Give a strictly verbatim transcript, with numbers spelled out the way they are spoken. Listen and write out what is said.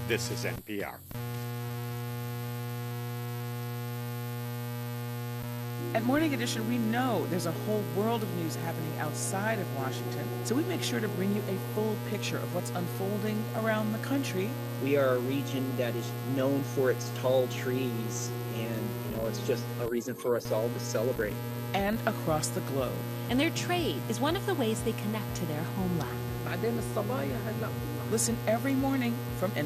This is N P R. At Morning Edition, we know there's a whole world of news happening outside of Washington, so we make sure to bring you a full picture of what's unfolding around the country. We are a region that is known for its tall trees, and you know, it's just a reason for us all to celebrate. And across the globe. And their trade is one of the ways they connect to their homeland. Listen every morning from